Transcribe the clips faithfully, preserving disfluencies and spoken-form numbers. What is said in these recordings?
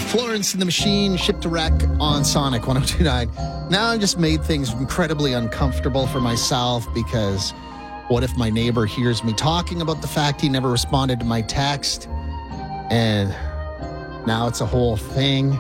Florence and the Machine, Ship to Wreck on Sonic one oh two point nine. Now I just made things incredibly uncomfortable for myself because what if my neighbor hears me talking about the fact he never responded to my text? And now it's a whole thing.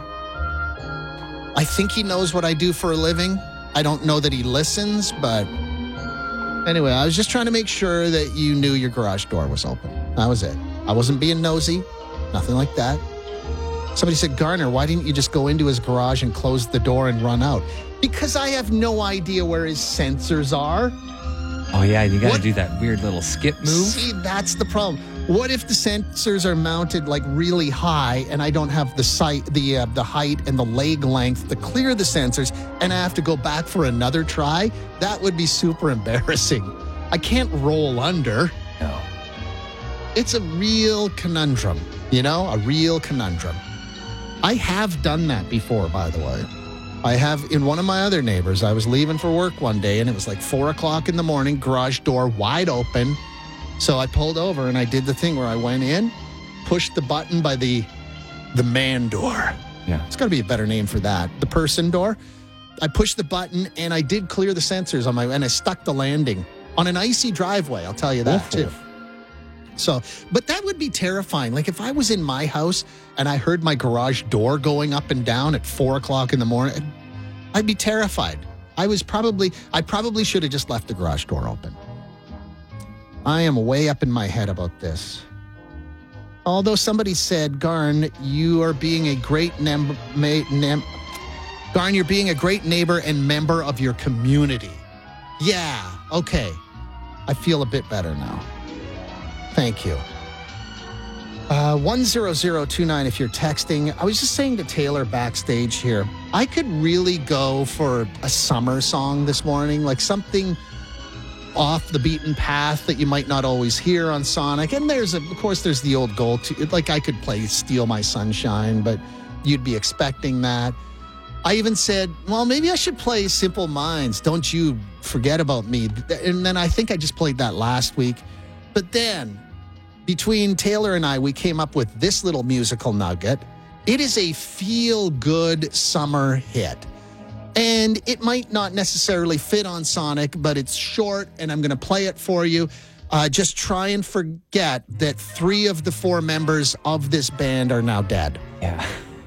I think he knows what I do for a living. I don't know that he listens, but anyway, I was just trying to make sure that you knew your garage door was open. That was it. I wasn't being nosy. Nothing like that. Somebody said, Garner, why didn't you just go into his garage and close the door and run out? Because I have no idea where his sensors are. Oh, yeah, you got to What? do that weird little skip move. See, that's the problem. What if the sensors are mounted like really high and I don't have the sight, the uh, the height and the leg length to clear the sensors and I have to go back for another try? That would be super embarrassing. I can't roll under. No. It's a real conundrum, you know, a real conundrum. I have done that before, by the way. I have in one of my other neighbors. I was leaving for work one day and it was like four o'clock in the morning, garage door wide open. So I pulled over and I did the thing where I went in, pushed the button by the the man door. Yeah. It's got to be a better name for that. The person door. I pushed the button and I did clear the sensors on my, and I stuck the landing on an icy driveway. I'll tell you that Oof. too. So, but that would be terrifying. Like if I was in my house and I heard my garage door going up and down at four o'clock in the morning, I'd be terrified. I was probably, I probably should have just left the garage door open. I am way up in my head about this. Although somebody said, Garn, you are being a great nem- ma- nem- Garn, you're being a great neighbor and member of your community. Yeah, okay. I feel a bit better now. Thank you. Uh, one zero zero two nine if you're texting. I was just saying to Taylor backstage here, I could really go for a summer song this morning, like something off the beaten path that you might not always hear on Sonic. And there's, a, of course, there's the old goal to, like I could play Steal My Sunshine, but you'd be expecting that. I even said, well, maybe I should play Simple Minds. Don't You Forget About Me. And then I think I just played that last week. But then between Taylor and I, we came up with this little musical nugget. It is a feel-good summer hit. And it might not necessarily fit on Sonic, but it's short, and I'm going to play it for you. Uh, just try and forget that three of the four members of this band are now dead. Yeah.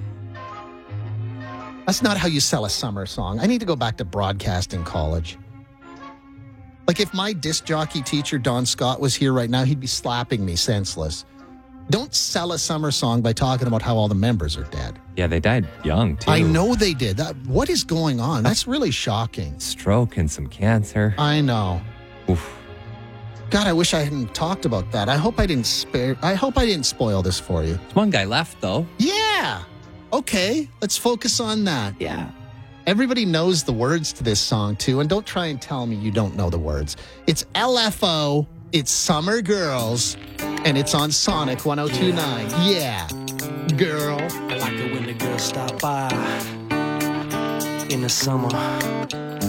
That's not how you sell a summer song. I need to go back to broadcasting college. Like if my disc jockey teacher, Don Scott, was here right now, he'd be slapping me senseless. Don't sell a summer song by talking about how all the members are dead. Yeah, they died young, too. I know they did. That, what is going on? That's really shocking. Stroke and some cancer. I know. Oof. God, I wish I hadn't talked about that. I hope I didn't spare. I hope I didn't spoil this for you. One guy left, though. Yeah. Okay, let's focus on that. Yeah. Everybody knows the words to this song, too, and don't try and tell me you don't know the words. It's L F O, it's Summer Girls, and it's on Sonic one oh two point nine. Yeah, girl. I like it when the girls stop by in the summer.